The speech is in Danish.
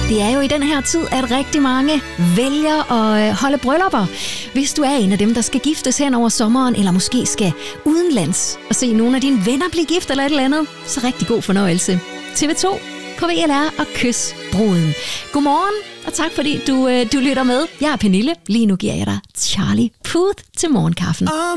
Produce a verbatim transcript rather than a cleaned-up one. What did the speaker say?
Det er jo i den her tid, at rigtig mange vælger at holde bryllupper. Hvis du er en af dem, der skal giftes hen over sommeren, eller måske skal udenlands og se nogle af dine venner blive gift eller et eller andet, så rigtig god fornøjelse. T V to på V L R og Kys bruden. Godmorgen, og tak fordi du, du lytter med. Jeg er Pernille. Lige nu giver jeg dig Charlie Puth til morgenkaffen.